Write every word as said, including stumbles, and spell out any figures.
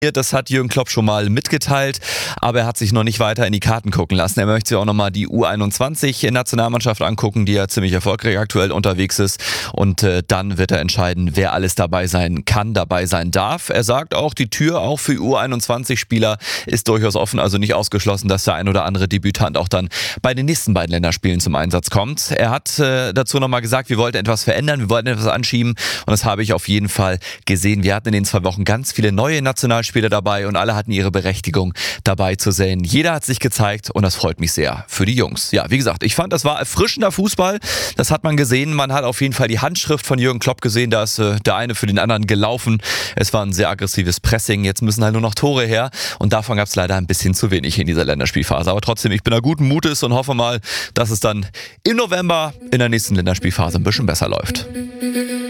Das hat Jürgen Klopp schon mal mitgeteilt, aber er hat sich noch nicht weiter in die Karten gucken lassen. Er möchte sich auch nochmal die U einundzwanzig-Nationalmannschaft angucken, die ja ziemlich erfolgreich aktuell unterwegs ist. Und äh, dann wird er entscheiden, wer alles dabei sein kann, dabei sein darf. Er sagt auch, die Tür auch für U einundzwanzig-Spieler ist durchaus offen, also nicht ausgeschlossen, dass der ein oder andere Debütant auch dann bei den nächsten beiden Länderspielen zum Einsatz kommt. Er hat äh, dazu nochmal gesagt, wir wollten etwas verändern, wir wollten etwas anschieben und das habe ich auf jeden Fall gesehen. Wir hatten in den zwei Wochen ganz viele neue Nationalspieler Spieler dabei und alle hatten ihre Berechtigung dabei zu sein. Jeder hat sich gezeigt und das freut mich sehr für die Jungs. Ja, wie gesagt, ich fand, das war erfrischender Fußball. Das hat man gesehen. Man hat auf jeden Fall die Handschrift von Jürgen Klopp gesehen. Da ist äh, der eine für den anderen gelaufen. Es war ein sehr aggressives Pressing. Jetzt müssen halt nur noch Tore her und davon gab es leider ein bisschen zu wenig in dieser Länderspielphase. Aber trotzdem, ich bin da guten Mutes und hoffe mal, dass es dann im November in der nächsten Länderspielphase ein bisschen besser läuft.